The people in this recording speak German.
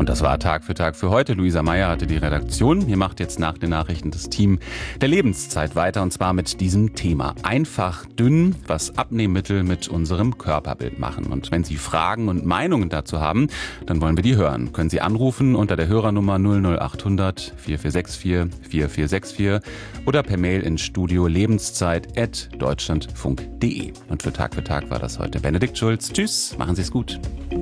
das war Tag für heute. Luisa Meyer hatte die Redaktion. Hier macht jetzt nach den Nachrichten das Team der Lebenszeit weiter, und zwar mit diesem Thema. Einfach dünn, was Abnehmmittel mit unserem Körperbild machen. Und wenn Sie Fragen und Meinungen dazu haben, dann wollen wir die hören. Können Sie anrufen unter der Hörernummer 00800 4464 4464 oder per Mail ins Studio lebenszeit@deutschlandfunk.de. Und für Tag war das heute Benedikt Schulz. Tschüss, machen Sie es gut.